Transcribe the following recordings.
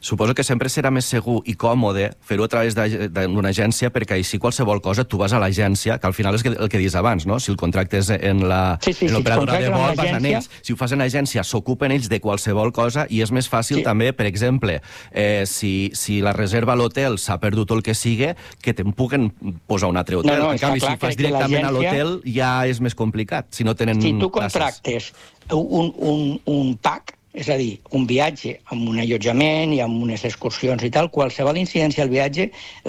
Suposo que sempre serà més segur i còmode fer-ho a través d'una agència, perquè així qualsevol cosa tu vas a l'agència, que al final és el que dius abans, no? Si el contractes en l'operadora de vol, vas a ells. Si ho fas en agència, s'ocupen ells de qualsevol cosa i és més fàcil també, per exemple, si la reserva a l'hotel s'ha perdut el que sigui, que te'n puguen posar un altre hotel. En canvi, si ho fas directament a l'hotel, ja és més complicat, si no tenen places. Si tu contractes un pack, és a dir, un viatge amb un allotjament i amb unes excursions i tal, qualsevol incidència al viatge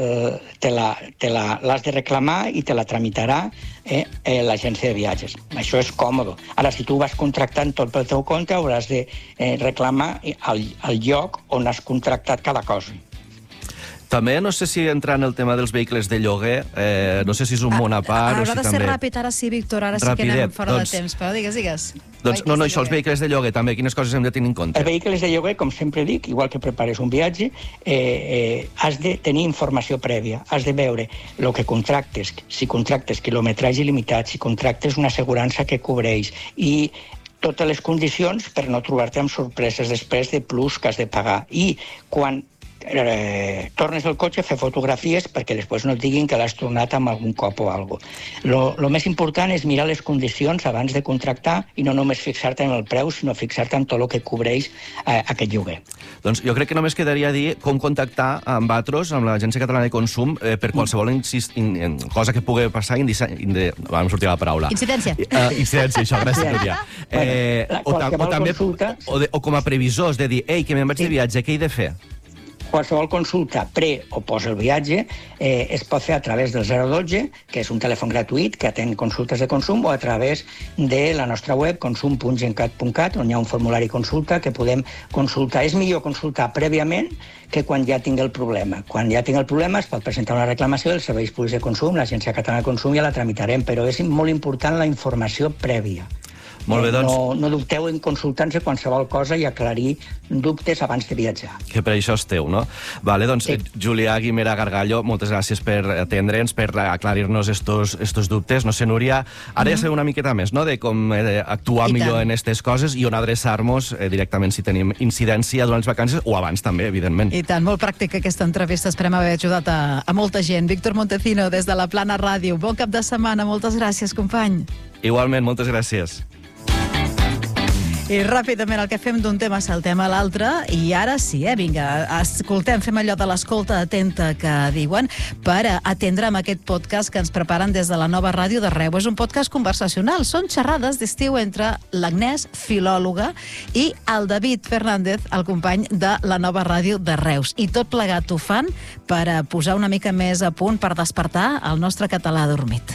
l'has de reclamar i te la tramitarà l'agència de viatges. Això és còmode. Ara, si tu vas contractant tot pel teu compte, hauràs de reclamar el lloc on has contractat cada cosa. També, no sé si entrar en el tema dels vehicles de lloguer, no sé si és un món a part o si també... Haurà de ser ràpid, ara sí, Víctor, ara sí que anem fora de temps, però digues. Doncs no, això, els vehicles de lloguer també, quines coses hem de tenir en compte? Els vehicles de lloguer, com sempre dic, igual que prepares un viatge, has de tenir informació prèvia, has de veure el que contractes, si contractes quilometratge il·limitat, si contractes una assegurança que cobreix, i totes les condicions per no trobar-te amb sorpreses després de plus que has de pagar. I quan tornes el cotxe, fer fotografies perquè després no et diguin que l'has tornat amb algun cop o alguna cosa. El més important és mirar les condicions abans de contractar i no només fixar-te en el preu, sinó fixar-te en tot el que cobreix aquest lloguer. Doncs jo crec que només quedaria dir com contactar amb Atros, amb l'Agència Catalana de Consum, per qualsevol cosa que pugui passar, em sortia la paraula. Incidència. Incidència, això, gràcies, Núria. O com a previsors, de dir, ei, que me'n vaig de viatge, què he de fer? Qualsevol consulta o post el viatge es pot fer a través del 012, que és un telèfon gratuït que atén consultes de consum, o a través de la nostra web, consum.gencat.cat, on hi ha un formulari consulta que podem consultar. És millor consultar prèviament que quan ja tingui el problema. Quan ja tingui el problema es pot presentar una reclamació dels serveis públics de consum, l'Agència Catalana de Consum ja la tramitarem, però és molt important la informació prèvia. Molt bé, doncs... No dubteu en consultar-nos qualsevol cosa i aclarir dubtes abans de viatjar. Que per això esteu, no? Vale, doncs, sí. Julià Guimera Gargallo, moltes gràcies per atendre'ns, per aclarir-nos estos dubtes. No sé, Núria, ara ja sabem una miqueta més, no?, de com actuar millor en aquestes coses i on adreçar-nos directament si tenim incidència durant les vacances o abans també, evidentment. I tant, molt pràctica aquesta entrevista. Esperem haver ajudat a molta gent. Víctor Montecino, des de la Plana Ràdio. Bon cap de setmana. Moltes gràcies, company. Igualment, moltes gràcies. I ràpidament el que fem d'un tema saltem a l'altre, i ara sí, vinga, escoltem, fem allò de l'escolta atenta que diuen, per atendre amb aquest podcast que ens preparen des de la Nova Ràdio de Reus. És un podcast conversacional, són xerrades d'estiu entre l'Agnès, filòloga, i el David Fernández, el company de la Nova Ràdio de Reus. I tot plegat ho fan per posar una mica més a punt, per despertar el nostre català adormit.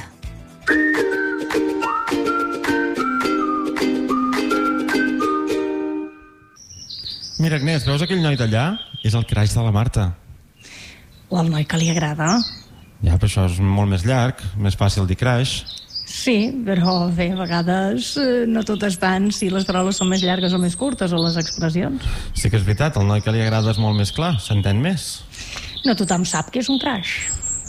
Mira, Agnès, veus aquell noi d'allà? És el crash de la Marta. O el noi que li agrada. Ja, però això és molt més llarg, més fàcil dir crash. Sí, però bé, a vegades no tot és tant si les paraules són més llargues o més curtes, o les expressions. Sí que és veritat, el noi que li agrada és molt més clar, s'entén més. No tothom sap que és un crash.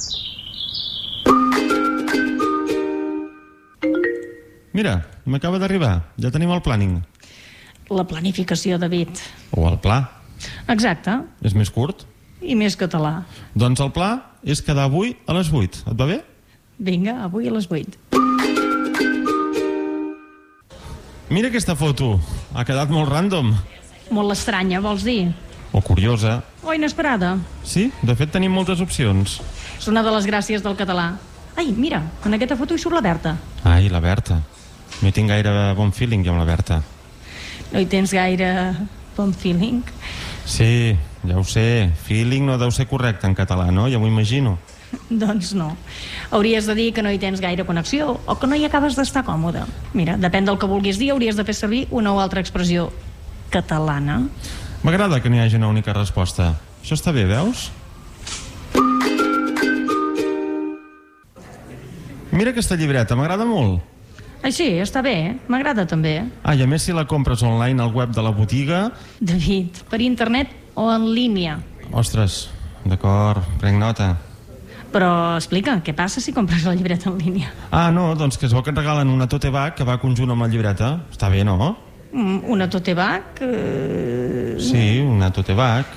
Mira, m'acaba d'arribar, ja tenim el planning. La planificació, David. O el pla. Exacte. És més curt. I més català. Doncs el pla és quedar avui a les 8. Et va bé? Vinga, avui a les 8. Mira aquesta foto. Ha quedat molt random. Molt estranya, vols dir? O curiosa. O inesperada. Sí, de fet tenim moltes opcions. És una de les gràcies del català. Ai, mira, en aquesta foto hi surt la Berta. Ai, la Berta. No hi tinc gaire bon feeling jo amb la Berta. No hi tens gaire bon feeling? Sí, ja ho sé. Feeling no deu ser correcte en català, no? Ja m'ho imagino. Doncs no. Hauries de dir que no hi tens gaire connexió o que no hi acabes d'estar còmode. Mira, depèn del que vulguis dir, hauries de fer servir una o altra expressió catalana. M'agrada que n'hi hagi una única resposta. Això està bé, veus? Mira aquesta llibreta, m'agrada molt. Ai, sí, està bé, m'agrada també. Ah, i a més si la compres online al web de la botiga... David, per internet o en línia? Ostres, d'acord, prenc nota. Però explica, què passa si compres la llibreta en línia? Ah, no, doncs que es veu que et regalen una tote bag que va conjunt amb la llibreta. Està bé, no? Una tote bag? Sí, una tote bag.